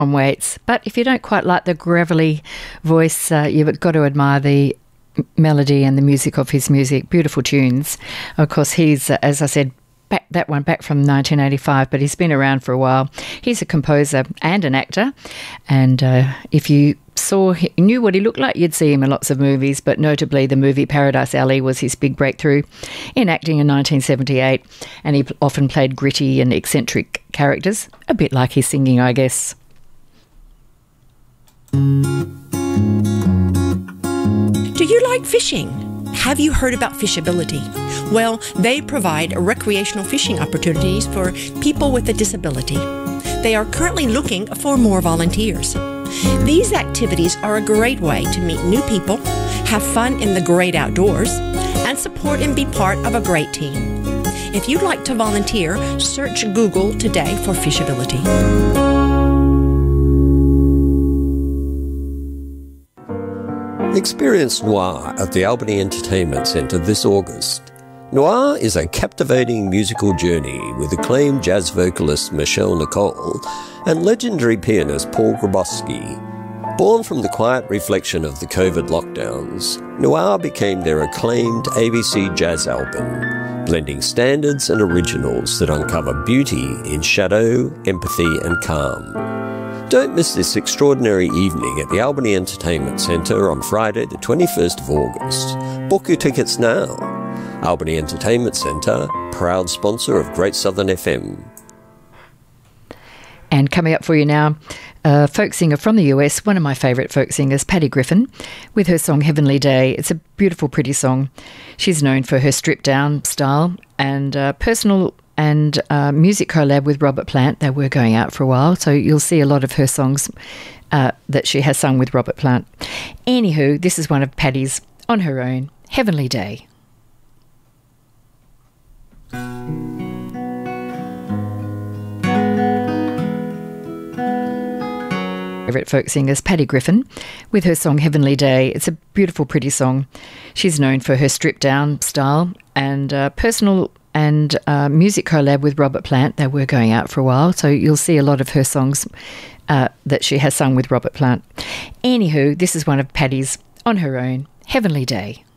on Waits. But if you don't quite like the gravelly voice, you've got to admire the melody and the music of his music. Beautiful tunes. Of course, he's, as I said, back from 1985, but he's been around for a while. He's a composer and an actor, and if you knew what he looked like, you'd see him in lots of movies, but notably the movie Paradise Alley was his big breakthrough in acting in 1978, and he often played gritty and eccentric characters, a bit like his singing, I guess. Do you like fishing? Have you heard about Fishability? Well, they provide recreational fishing opportunities for people with a disability. They are currently looking for more volunteers. These activities are a great way to meet new people, have fun in the great outdoors, and support and be part of a great team. If you'd like to volunteer, search Google today for Fishability. Experience Noir at the Albany Entertainment Centre this August. Noir is a captivating musical journey with acclaimed jazz vocalist Michelle Nicole and legendary pianist Paul Grabowski. Born from the quiet reflection of the COVID lockdowns, Noir became their acclaimed ABC jazz album, blending standards and originals that uncover beauty in shadow, empathy and calm. Don't miss this extraordinary evening at the Albany Entertainment Centre on Friday the 21st of August. Book your tickets now. Albany Entertainment Centre, proud sponsor of Great Southern FM. And coming up for you now, a folk singer from the US, one of my favourite folk singers, Patty Griffin, with her song Heavenly Day. It's a beautiful, pretty song. She's known for her stripped-down style and personal and music collab with Robert Plant. They were going out for a while, so you'll see a lot of her songs that she has sung with Robert Plant. Anywho, this is one of Patty's on her own, Heavenly Day. Favourite folk singers, Patty Griffin, with her song Heavenly Day. It's a beautiful, pretty song. She's known for her stripped-down style and personal and music collab with Robert Plant. They were going out for a while, so you'll see a lot of her songs that she has sung with Robert Plant. Anywho, this is one of Patty's on her own, Heavenly Day.